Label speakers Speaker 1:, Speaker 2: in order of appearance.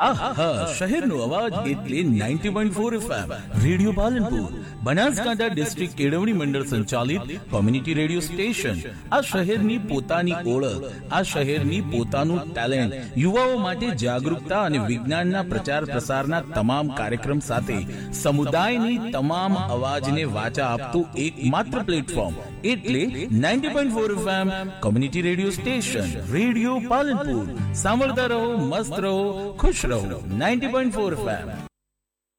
Speaker 1: આહા શહેરનો અવાજ એટલે 90.4 FM radio Palanpur Banaskantha district કેળવણી મંડળ સંચાલિત કોમ્યુનિટી રેડિયો સ્ટેશન। આ શહેરની પોતાની ઓળખ, આ શહેરની પોતાનું ટેલેન્ટ, યુવાઓ માટે જાગૃતતા અને વિજ્ઞાનના પ્રચાર પ્રસારના તમામ કાર્યક્રમ સાથે સમુદાયની તમામ અવાજને વાચા આપતું એકમાત્ર પ્લેટફોર્મ એટલે 90.4 FM community radio station radio Palanpur. સાંભળતા રહો, મસ્ત રહો, ખુશ રહો। 90.4 FM।